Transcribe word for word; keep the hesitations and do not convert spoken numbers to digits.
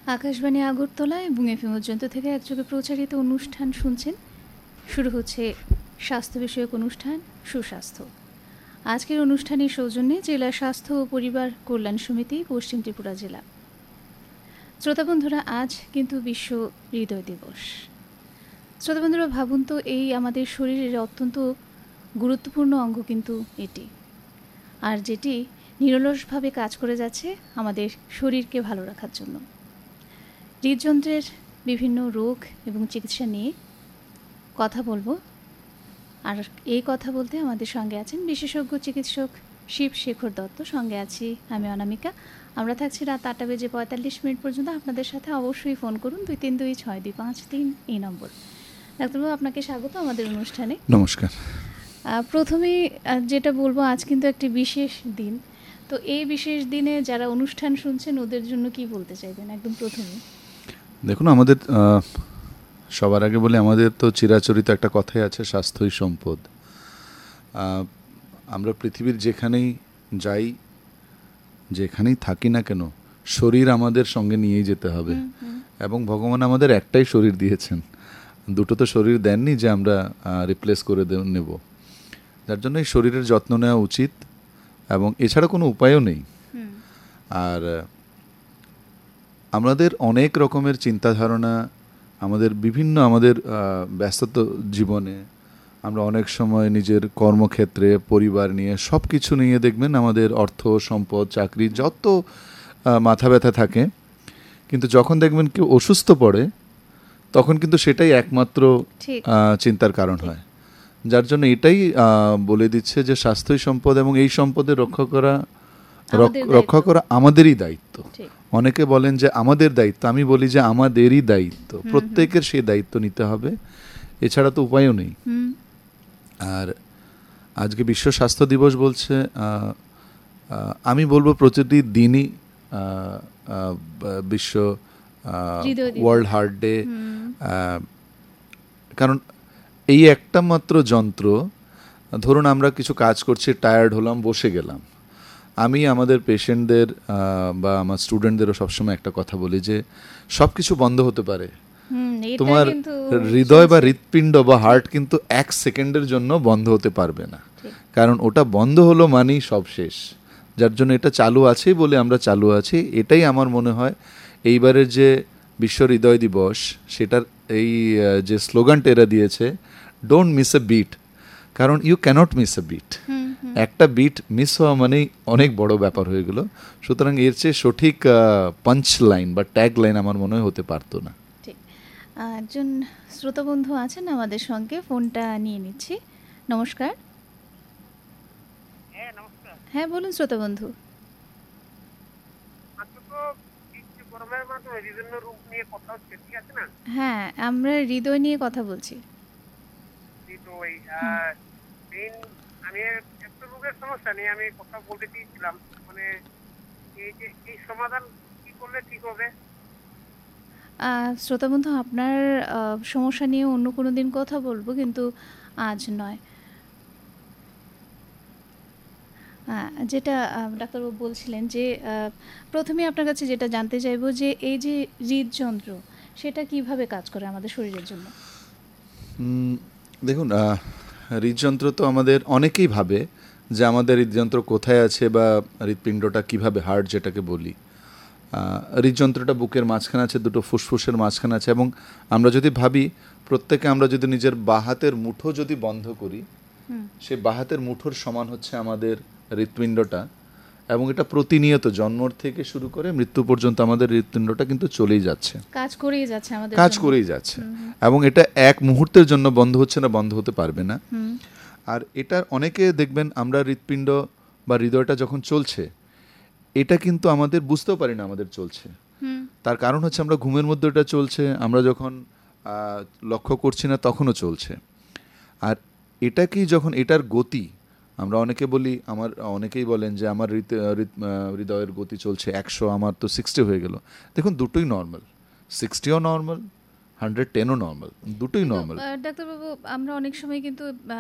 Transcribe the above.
আকাশবাণী আগরতলা এবং এফএম পর্যন্ত থেকে একযোগে প্রচারিত অনুষ্ঠান শুনছেন। শুরু হচ্ছে স্বাস্থ্য বিষয়ক অনুষ্ঠান সুস্বাস্থ্য। আজকের অনুষ্ঠানের সৌজন্যে জেলা স্বাস্থ্য ও পরিবার কল্যাণ সমিতি, পশ্চিম ত্রিপুরা জেলা। শ্রোতা বন্ধুরা, আজ কিন্তু বিশ্ব হৃদয় দিবস। শ্রোতা বন্ধুরা, ভাবুন তো, এই আমাদের শরীরের অত্যন্ত গুরুত্বপূর্ণ অঙ্গ কিন্তু এটি, আর যেটি নিরলসভাবে কাজ করে যাচ্ছে আমাদের শরীরকে ভালো রাখার জন্য। হৃদযন্ত্রের বিভিন্ন রোগ এবং চিকিৎসা নিয়ে কথা বলবো, আর এই কথা বলতে আমাদের সঙ্গে আছেন বিশেষজ্ঞ চিকিৎসক শিব শেখর দত্ত। সঙ্গে আছি আমি অনামিকা। আমরা থাকছি রাত আটটা বেজে পঁয়তাল্লিশ মিনিট পর্যন্ত। আপনাদের সাথে অবশ্যই ফোন করুন দুই তিন দুই ছয় দুই পাঁচ তিন এই নম্বর। ডাক্তারবাবু, আপনাকে স্বাগত আমাদের অনুষ্ঠানে। নমস্কার। প্রথমেই যেটা বলবো, আজ কিন্তু একটি বিশেষ দিন। তো এই বিশেষ দিনে যারা অনুষ্ঠান শুনছেন ওদের জন্য কি বলতে চাইবেন একদম প্রথমে? দেখুন, আমাদের সবার আগে বলে, আমাদের তো চিরাচরিত একটা কথাই আছে, স্বাস্থ্যই সম্পদ। আমরা পৃথিবীর যেখানেই যাই, যেখানেই থাকি না কেন, শরীর আমাদের সঙ্গে নিয়েই যেতে হবে। এবং ভগবান আমাদের একটাই শরীর দিয়েছেন, দুটো তো শরীর দেননি যে আমরা রিপ্লেস করে নেব। যার জন্য এই শরীরের যত্ন নেওয়া উচিত, এবং এছাড়া কোনো উপায়ও নেই। আর আমাদের অনেক রকমের চিন্তাধারণা, আমাদের বিভিন্ন আমাদের ব্যস্ত জীবনে আমরা অনেক সময় নিজের কর্মক্ষেত্রে, পরিবার নিয়ে, সব কিছু নিয়ে দেখবেন আমাদের অর্থ, সম্পদ, চাকরি যত মাথা ব্যথা থাকে, কিন্তু যখন দেখবেন কেউ অসুস্থ পড়ে, তখন কিন্তু সেটাই একমাত্র চিন্তার কারণ হয়। যার জন্য এটাই বলে দিচ্ছে যে স্বাস্থ্যই সম্পদ, এবং এই সম্পদের রক্ষা করা রক্ষা করা আমাদেরই দায়িত্ব। অনেকে বলেন যে আমাদের দায়িত্ব, আমি বলি যে আমাদেরই দায়িত্ব। প্রত্যেকের সেই দায়িত্ব নিতে হবে, এছাড়া তো উপায়ও নেই। আর আজকে বিশ্ব স্বাস্থ্য দিবস বলছে, আমি বলবো প্রতিটি দিনই বিশ্ব ওয়ার্ল্ড হার্ট ডে। কারণ এই একটা মাত্র যন্ত্র, ধরুন আমরা কিছু কাজ করছি, টায়ার্ড হলাম, বসে গেলাম। আমি আমাদের পেশেন্টদের বা আমার স্টুডেন্টদেরও সবসময় একটা কথা বলি যে সব কিছু বন্ধ হতে পারে, তোমার হৃদয় বা হৃৎপিণ্ড বা হার্ট কিন্তু এক সেকেন্ডের জন্য বন্ধ হতে পারবে না। কারণ ওটা বন্ধ হলো মানেই সব শেষ। যার জন্য এটা চালু আছেই বলে আমরা চালু আছি। এটাই আমার মনে হয় এইবারের যে বিশ্ব হৃদয় দিবস, সেটার এই যে স্লোগানটা এরা দিয়েছে, ডোন্ট মিস এ বিট। কারণ you cannot miss A bit. একটা বিট মিস হওয়া মানেই অনেক বড় ব্যাপার হয়ে গেল। সুতরাং এর চেয়ে সঠিক পাঞ্চ লাইন বা ট্যাগ লাইন আমার মনে হয় হতে পারতো না। ঠিক, একজন শ্রোতা বন্ধু আছেন আমাদের সঙ্গে, ফোনটা নিয়ে নিচ্ছি। নমস্কার। হ্যাঁ, নমস্কার। হ্যাঁ, বলুন শ্রোতা বন্ধু। হ্যাঁ, আমরা হৃদয় নিয়ে কথা বলছি। হৃদয়, আমি একটা রোগের সমস্যা নিয়ে আমি কথা বলতে চেয়েছিলাম, মানে এই যে এই সমাধান কি করলে ঠিক হবে? শ্রোতা বন্ধু, আপনার সমস্যা নিয়ে অন্য কোনো দিন কথা বলবো, কিন্তু আজ নয়। যেটা ডাক্তারবাবু বলছিলেন, যে প্রথমে আপনার কাছে যেটা জানতে চাইবো, যে এই যে হৃদযন্ত্র, সেটা কিভাবে কাজ করে আমাদের শরীরের জন্য? দেখুন, হৃদযন্ত্র তো আমাদের অনেকেই ভাবে যে আমাদের হৃদযন্ত্র কোথায় আছে, বা হৃৎপিণ্ডটা কিভাবে, হার্ট যেটাকে বলি, হৃদযন্ত্রটা বুকের মাঝখানে আছে, দুটো ফুসফুসের মাঝখানে আছে। এবং আমরা যদি ভাবি, প্রত্যেকে আমরা যদি নিজের বাঁ হাতের মুঠো যদি বন্ধ করি, সে বাঁ হাতের মুঠোর সমান হচ্ছে আমাদের হৃৎপিণ্ডটা। এবং এটা প্রতিনিয়ত জন্ম থেকে শুরু করে মৃত্যু পর্যন্ত আমাদের হৃৎপিণ্ডটা কিন্তু চলেই যাচ্ছে, কাজ করেই যাচ্ছে আমাদের কাজ করেই যাচ্ছে এবং এটা এক মুহূর্তের জন্য বন্ধ হচ্ছে না, বন্ধ হতে পারবে না। আর এটা অনেকে দেখবেন, আমরা হৃৎপিণ্ড বা হৃদয়টা যখন চলছে, এটা কিন্তু আমাদের বুঝতেও পারি না আমাদের চলছে। তার কারণ হচ্ছে আমরা ঘুমের মধ্যে এটা চলছে, আমরা যখন লক্ষ্য করছি না তখনও চলছে। আর এটা কি, যখন এটার গতি, আমরা অনেকে বলি, আমার অনেকেই বলেন যে আমার হৃদয়ের গতি চলছে একশো, আমার তো সিক্সটি হয়ে গেল। দেখুন, দুটোই নর্মাল, সিক্সটিও নর্মাল, হান্ড্রেড টেনও নর্মাল, দুটোই নর্মাল। ডাক্তারবাবু, আমরা অনেক সময় কিন্তু